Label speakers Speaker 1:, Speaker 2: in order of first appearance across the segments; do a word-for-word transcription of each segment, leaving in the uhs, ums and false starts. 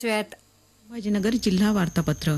Speaker 1: संभाजीनगर जिल्हा वार्तापत्र.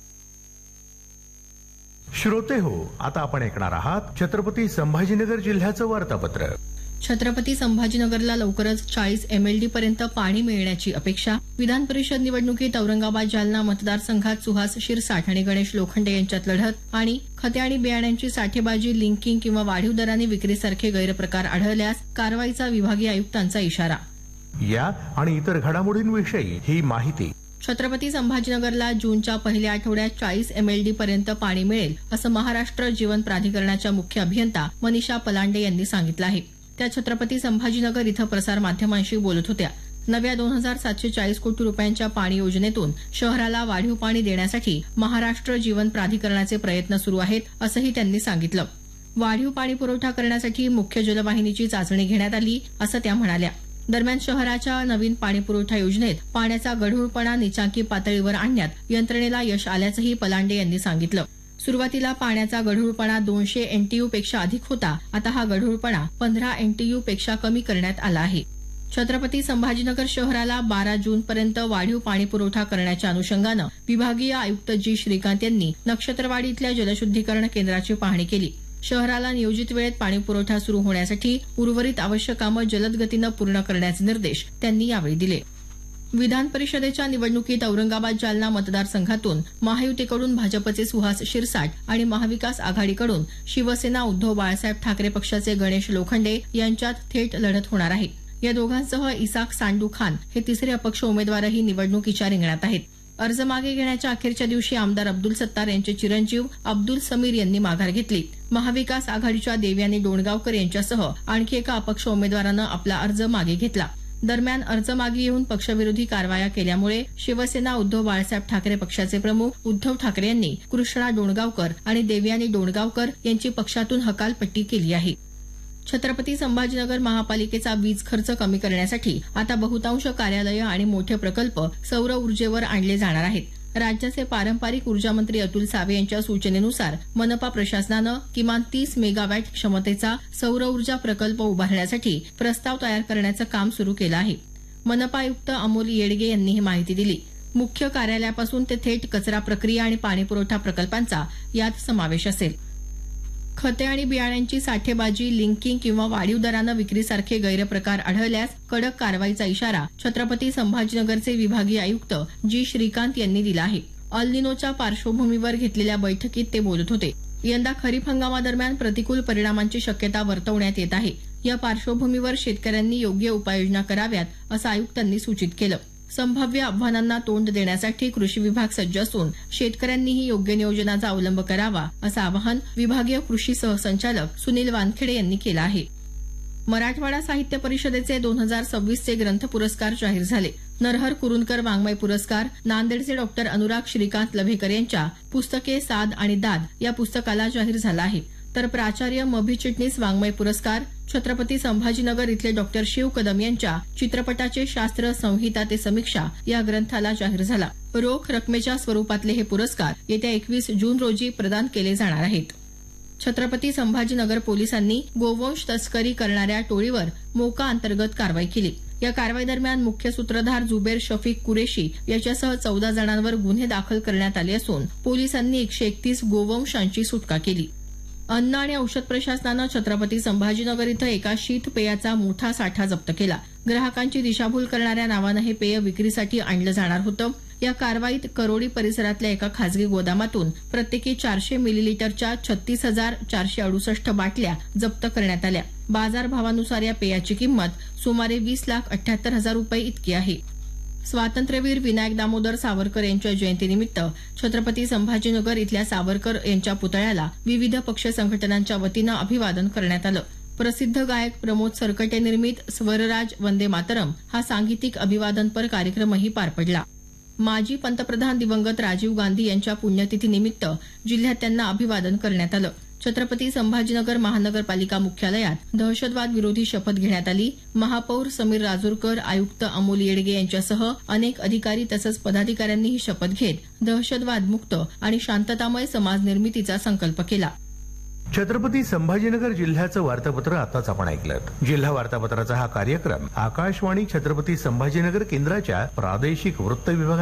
Speaker 2: श्रोते हो, आता आपण ऐकणार आहात छत्रपती संभाजीनगर जिल्ह्याचं वार्तापत्र.
Speaker 3: छत्रपती संभाजीनगरला लवकरच चाळीस एमएलडी पर्यंत पाणी मिळण्याची अपेक्षा. विधान परिषद निवडणुकीत औरंगाबाद जालना मतदारसंघात सुहास शिरसाठ आणि गणेश लोखंडे यांच्यात लढत. आणि खते आणि बियाण्यांची साठेबाजी, लिंकिंग किंवा वाढीव दराने विक्रीसारखे गैरप्रकार आढळल्यास कारवाईचा विभागीय आयुक्तांचा इशारा.
Speaker 2: या आणि इतर घडामोडींविषयी ही माहिती.
Speaker 3: छत्रपती संभाजीनगरला जूनच्या पहिल्या आठवड्यात चाळीस एमएलडी पर्यंत पाणी मिळेल असं महाराष्ट्र जीवन प्राधिकरणाच्या मुख्य अभियंता मनीषा पलांडे यांनी सांगितलं आहे. त्या छत्रपती संभाजीनगर इथं प्रसार माध्यमांशी बोलत होत्या. नव्या दोन हजार सातशे चाळीस कोटी रुपयांच्या पाणी योजनेतून शहराला वाढीव पाणी देण्यासाठी महाराष्ट्र जीवन प्राधिकरणाचे प्रयत्न सुरू आहेत असंही त्यांनी सांगितलं. वाढीव पाणी पुरवठा करण्यासाठी मुख्य जलवाहिनीची चाचणी घेण्यात आली असं त्या म्हणाल्या. दरम्यान शहराच्या नवीन पाणीपुरवठा योजनेत पाण्याचा गढूळपणा निचांकी पातळीवर आणण्यात यंत्रणेला यश आल्याचंही पलांडे यांनी सांगितलं. सुरुवातीला पाण्याचा गढूळपणा दोनशे एनटीयू पेक्षा अधिक होता. आता हा गढूळपणा पंधरा एनटीयू पेक्षा कमी करण्यात आला आहे. छत्रपती संभाजीनगर शहराला बारा जून पर्यंत वाढीव पाणी पुरवठा करण्याच्या अनुषंगानं विभागीय आयुक्त जी श्रीकांत यांनी नक्षत्रवाडी इथल्या जलशुद्धीकरण केंद्राची पाहणी केली. शहराला नियोजित वेळेत पाणी पुरवठा सुरू होण्यासाठी उर्वरित आवश्यक कामं जलद गतीनं पूर्ण करण्याचे निर्देश त्यांनी यावेळी दिले. विधान परिषदेच्या निवडणुकीत औरंगाबाद जालना मतदारसंघातून महायुतीकडून भाजपचे सुहास शिरसाठ आणि महाविकास आघाडीकडून शिवसेना उद्धव बाळासाहेब ठाकरे पक्षाचे गणेश लोखंडे यांच्यात थेट लढत होणार आहे. या दोघांसह इसाक सांडू खान हे तिसरे अपक्ष उमेदवारही निवडणुकीच्या रिंगणात आहेत. अर्ज मागे घेण्याच्या अखेरच्या दिवशी आमदार अब्दुल सत्तार यांचे चिरंजीव अब्दुल समीर यांनी माघार घेतली. महाविकास आघाडीच्या देवयानी डोणगावकर यांच्यासह आणखी एका अपक्ष उमेदवारानं आपला अर्ज मागे घेतला. दरम्यान अर्ज मागे येऊन पक्षविरोधी कारवाया केल्यामुळे शिवसेना उद्धव बाळासाहेब ठाकरे पक्षाचे प्रमुख उद्धव ठाकरे यांनी कृष्णा डोणगावकर आणि देवयानी डोणगावकर यांची पक्षातून हकालपट्टी केली आहे. छत्रपती संभाजीनगर महापालिकेचा वीज खर्च कमी करण्यासाठी आता बहुतांश कार्यालयं आणि मोठे प्रकल्प सौर ऊर्जेवर आणले जाणार आहेत. राज्याचे पारंपरिक ऊर्जामंत्री अतुल सावे यांच्या सूचनेनुसार मनपा प्रशासनानं किमान तीस मेगावॅट क्षमतेचा सौर ऊर्जा प्रकल्प उभारण्यासाठी प्रस्ताव तयार करण्याचं काम सुरू केलं आहे. मनपा आयुक्त अमोल येडगे यांनी ही माहिती दिली. मुख्य कार्यालयापासून ते थेट कचरा प्रक्रिया आणि पाणीपुरवठा प्रकल्पांचा यात समावेश असेल. खते आणि बियाण्यांची साठेबाजी, लिंकिंग किंवा वाढीव दरानं विक्रीसारखे गैरप्रकार आढळल्यास कडक कारवाईचा इशारा छत्रपती संभाजीनगरचे विभागीय आयुक्त जी श्रीकांत यांनी दिला आहे. अल निनोच्या पार्श्वभूमीवर घेतलेल्या बैठकीत ते बोलत होते. यंदा खरीप हंगामादरम्यान प्रतिकूल परिणामांची शक्यता वर्तवण्यात येत आहे. या पार्श्वभूमीवर शेतकऱ्यांनी योग्य उपाययोजना कराव्यात असं आयुक्तांनी सूचित केलं. संभाव्य आव्हानांना तोंड देण्यासाठी कृषी विभाग सज्ज असून शेतकऱ्यांनीही योग्य नियोजनाचा अवलंब करावा असं आवाहन विभागीय कृषी सहसंचालक सुनील वानखेडे यांनी केलं आहे. मराठवाडा साहित्य परिषदेचे दोन हजार सव्वीसचे ग्रंथ पुरस्कार जाहीर झाले. नरहर कुरुंदकर वाङ्मय पुरस्कार नांदेडचे डॉक्टर अनुराग श्रीकांत लव्हेकर यांच्या पुस्तके साद आणि दाद या पुस्तकाला जाहीर झाला आहे. तर प्राचार्य मभी चिटणीस वाङ्मय पुरस्कार छत्रपती संभाजीनगर इथले डॉक्टर शिव कदम यांच्या चित्रपटाचे शास्त्र संहिता ते समीक्षा या ग्रंथाला जाहीर झाला. रोख रकमेच्या स्वरूपातले हे पुरस्कार येत्या एकवीस जून रोजी प्रदान केले जाणार आहेत. छत्रपती संभाजीनगर पोलिसांनी गोवंश तस्करी करणाऱ्या टोळीवर मोका अंतर्गत कारवाई केली. या कारवाई दरम्यान मुख्य सूत्रधार जुबेर शफीक कुरेशी याच्यासह चौदा जणांवर गुन्हे दाखल करण्यात आले असून पोलिसांनी एकशे एकतीस गोवंशांची सुटका केली. अन्न आणि औषध प्रशासनानं छत्रपती संभाजीनगर इथं एका शीत पेयाचा मोठा साठा जप्त केला. ग्राहकांची दिशाभूल करणाऱ्या नावानं हे पेय विक्रीसाठी आणलं जाणार होतं. या कारवाईत करोडी परिसरातल्या एका खासगी गोदामातून प्रत्येकी चारशे मिलीलिटरच्या छत्तीस हजार चारशे अडुसष्ट बाटल्या जप्त करण्यात आल्या. बाजारभावानुसार या पेयाची किंमत सुमारे वीस लाख अठ्याहत्तर हजार रुपये इतकी आहे. स्वातंत्र्यवीर विनायक दामोदर सावरकर यांच्या जयंतीनिमित्त छत्रपती संभाजीनगर इथल्या सावरकर यांच्या पुतळ्याला विविध पक्ष संघटनांच्या वतीनं अभिवादन करण्यात आलं. प्रसिद्ध गायक प्रमोद सरकटे निर्मित स्वरराज वंदे मातरम हा सांगीतिक अभिवादनपर कार्यक्रमही पार पडला. माजी पंतप्रधान दिवंगत राजीव गांधी यांच्या पुण्यतिथीनिमित्त जिल्ह्यात त्यांना अभिवादन करण्यात आलं. छत्रपती संभाजीनगर महानगरपालिका मुख्यालयात दहशतवाद विरोधी शपथ घेण्यात आली. महापौर समीर राजूरकर, आयुक्त अमोल येडगे यांच्यासह अनेक अधिकारी तसंच पदाधिकाऱ्यांनी ही शपथ घेत दहशतवाद मुक्त आणि शांततामय समाज निर्मितीचा संकल्प केला.
Speaker 2: छत्रपती संभाजीनगर जिल्ह्याचं वार्तापत्र आताच आपण ऐकलं. जिल्हा वार्तापत्राचा हा कार्यक्रम आकाशवाणी छत्रपती संभाजीनगर केंद्राच्या प्रादेशिक वृत्त विभागात